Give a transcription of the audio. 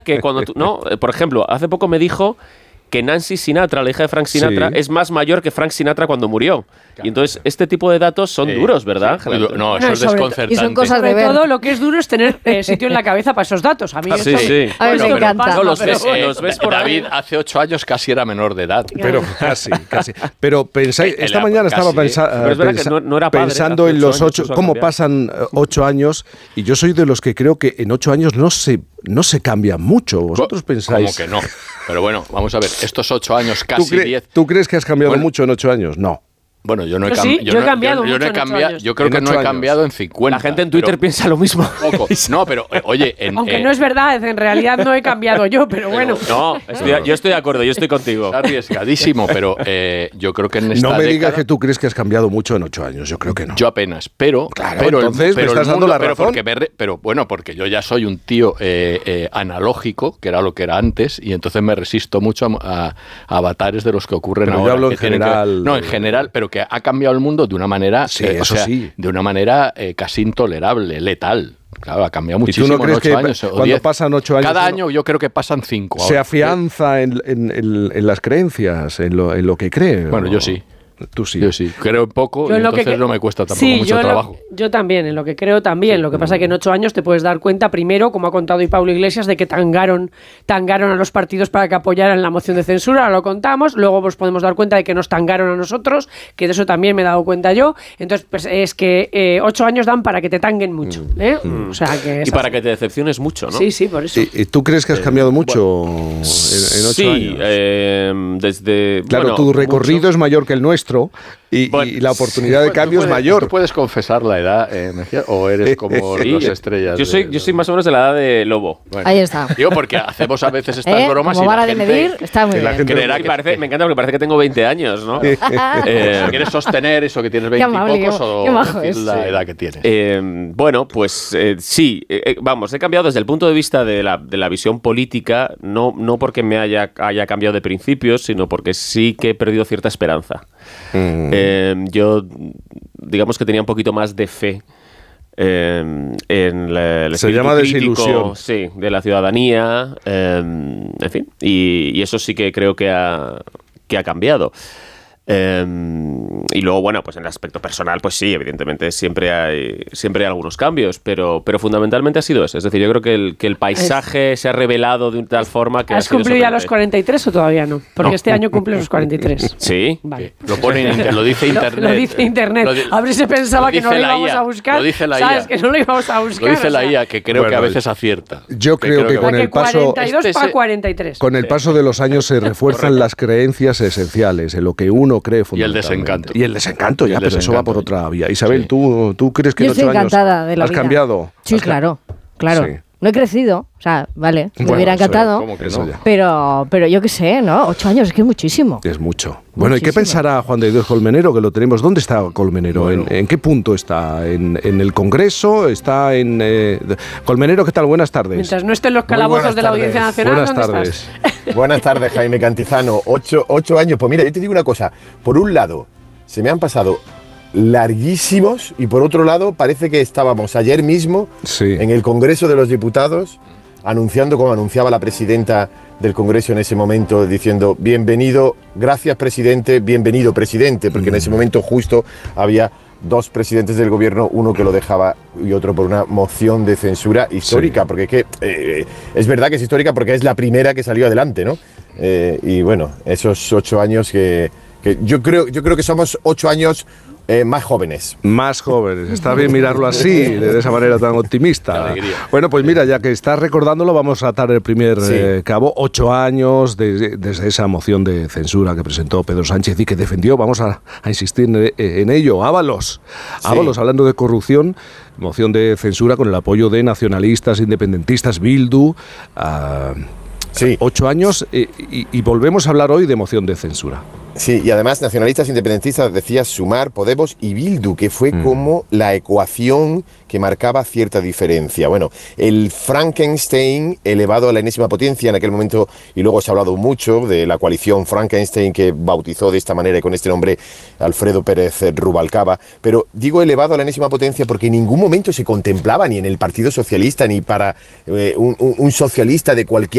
que cuando tú, no, por ejemplo, hace poco me dijo que Nancy Sinatra, la hija de Frank Sinatra, es más mayor que Frank Sinatra cuando murió. Y entonces este tipo de datos son duros, ¿verdad? Sí, no, eso es desconcertante. Y son cosas de ver. Todo lo que es duro es tener sitio en la cabeza para esos datos. A mí sí, sí. A mí me encanta. No, los ves por David hace 8 años casi era menor de edad. Pero casi. Pero pensáis, esta mañana estaba pensando en los 8, cómo pasan 8 años, y yo soy de los que creo que en 8 años no se cambia mucho. ¿Vosotros pensáis? ¿Cómo que no? Pero bueno, vamos a ver, estos 8 años, casi 10... ¿Tú crees que has cambiado mucho en 8 años? No. Bueno, yo no he cambiado. Yo creo que no he cambiado en 50. La gente en Twitter piensa lo mismo. No, pero oye... Aunque no es verdad, en realidad no he cambiado yo, pero bueno. No, yo estoy de acuerdo, yo estoy contigo. Es arriesgadísimo, pero yo creo que en esta No me digas década, que tú crees que has cambiado mucho en 8 años, yo creo que no. Yo apenas, pero... Claro, entonces me estás dando la razón. Pero bueno, porque yo ya soy un tío analógico, que era lo que era antes, y entonces me resisto mucho a avatares de los que ocurren pero ahora. Yo hablo en general. No, en general, pero que ha cambiado el mundo de una manera, de una manera casi intolerable, letal. Claro, ha cambiado muchísimo. ¿Y tú no crees que años, cuando pasan 8 años... Cada año yo creo que pasan 5. ¿Se afianza en las creencias, en lo que cree? Bueno, yo sí. Tú sí. Yo sí. Creo en poco y entonces no me cuesta tampoco mucho trabajo. Yo también, en lo que creo también. Lo que pasa es que en 8 años te puedes dar cuenta, primero, como ha contado hoy Pablo Iglesias, de que tangaron a los partidos para que apoyaran la moción de censura, ahora lo contamos. Luego nos podemos dar cuenta de que nos tangaron a nosotros, que de eso también me he dado cuenta yo. Entonces, pues es que 8 años dan para que te tanguen mucho. O sea, que y para que te decepciones mucho, ¿no? Sí, por eso. ¿Y tú crees que has cambiado mucho en 8 años? Desde... Claro, tu recorrido es mayor que el nuestro. Y la oportunidad de cambio es mayor. ¿Tú puedes confesar la edad, Mejía, o eres como las estrellas? Yo soy más o menos de la edad de Lobo. Bueno, ahí está. Digo, porque hacemos a veces estas bromas como y vara de medir, está muy bien. Creerá que parece, me encanta porque parece que tengo 20 años, ¿no? ¿Quieres sostener eso que tienes 20 y pocos o decir la edad que tienes? Bueno, pues sí. Vamos, he cambiado desde el punto de vista de la visión política, no porque me haya cambiado de principios, sino porque sí que he perdido cierta esperanza. Yo, digamos que tenía un poquito más de fe en el se llama crítico, desilusión. sí, de la ciudadanía, en fin, y eso sí que creo que ha cambiado. Y luego, bueno, pues en el aspecto personal, pues sí, evidentemente siempre hay algunos cambios, pero fundamentalmente ha sido eso. Es decir, yo creo que el paisaje se ha revelado de tal forma que ¿Has cumplido ya los 43 o todavía no? Porque este año cumple los 43. ¿Sí? Vale. Lo dice Internet. Lo dice Internet. A ver si pensaba que no lo íbamos a buscar. Lo dice la IA. ¿Sabes? Que no lo íbamos a buscar. Lo dice la IA, que creo que a veces acierta. Yo creo que con el paso... 42 para 43. Con el paso de los años se refuerzan las creencias esenciales, en lo que uno cree fundamentalmente. Y el desencanto, pero eso va por otra vía. Isabel, ¿tú crees que en 8 años has cambiado? Sí, claro. Sí. No he crecido, o sea, vale, me hubiera encantado, pero yo qué sé, ¿no? 8 años es que es muchísimo. Es mucho. Bueno, ¿y qué pensará Juan de Dios Colmenero, que lo tenemos? ¿Dónde está Colmenero? Bueno. ¿En qué punto está? ¿En el Congreso? ¿Está en...? Colmenero, ¿qué tal? Buenas tardes. Mientras no estén los calabozos de la Audiencia Nacional, buenas ¿dónde tardes. estás? Buenas tardes, Jaime Cantizano. 8 años. Pues mira, yo te digo una cosa. Por un lado, se me han pasado larguísimos y por otro lado parece que estábamos ayer mismo en el Congreso de los Diputados anunciando, como anunciaba la presidenta del Congreso en ese momento, diciendo bienvenido, gracias presidente, bienvenido presidente, porque en ese momento justo había 2 presidentes del gobierno, uno que lo dejaba y otro por una moción de censura histórica, porque es que es verdad que es histórica porque es la primera que salió adelante, ¿no? Y bueno, esos 8 años que yo creo que somos 8 años más jóvenes. Más jóvenes. Está bien mirarlo así, de esa manera tan optimista. Bueno, pues mira, ya que estás recordándolo, vamos a atar el primer cabo. 8 años desde esa moción de censura que presentó Pedro Sánchez y que defendió. Vamos a insistir en ello. Ábalos, hablando de corrupción, moción de censura con el apoyo de nacionalistas, independentistas, Bildu. 8 años y volvemos a hablar hoy de moción de censura. Sí, y además nacionalistas independentistas, decías Sumar, Podemos y Bildu, que fue como la ecuación que marcaba cierta diferencia. Bueno, el Frankenstein elevado a la enésima potencia en aquel momento, y luego se ha hablado mucho de la coalición Frankenstein que bautizó de esta manera y con este nombre Alfredo Pérez Rubalcaba, pero digo elevado a la enésima potencia porque en ningún momento se contemplaba ni en el Partido Socialista ni para un socialista de cualquier